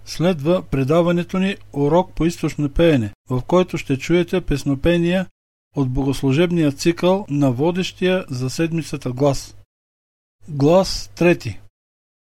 Следва предаването ни Урок по източно пеене, в който ще чуете песнопения от богослужебния цикъл на водещия за седмицата глас. Глас трети.